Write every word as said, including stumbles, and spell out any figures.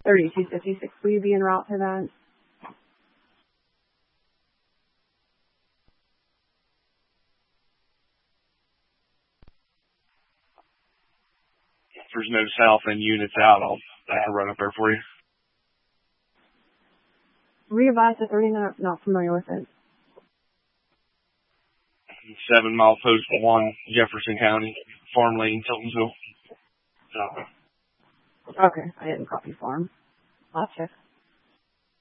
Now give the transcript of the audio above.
thirty-two fifty-six. Will you be en route to that? If there's no south end units out, I'll I can run up there for you. Readvise the thirty-nine. Not familiar with it. Seven mile post one, Jefferson County, Farm Lane, Tiltonsville. So. Okay, I didn't copy farm. I'll check.